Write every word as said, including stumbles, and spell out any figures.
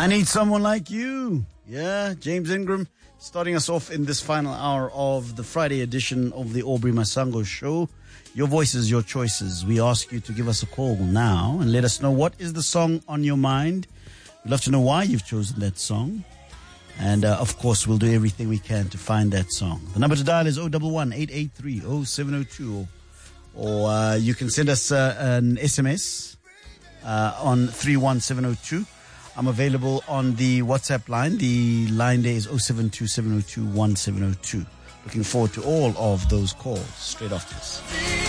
I need someone like you. Yeah, James Ingram starting us off in this final hour of the Friday edition of the Aubrey Masango Show. Your voices, your choices. We ask you to give us a call now and let us know what is the song on your mind. We'd love to know why you've chosen that song. And, uh, of course, we'll do everything we can to find that song. The number to dial is zero one one, eight eight three, zero seven zero two. Or uh, you can send us uh, an S M S uh, on three one seven zero two. I'm available on the WhatsApp line. The line there is zero seven two, seven zero two, one seven zero two. Looking forward to all of those calls straight after this.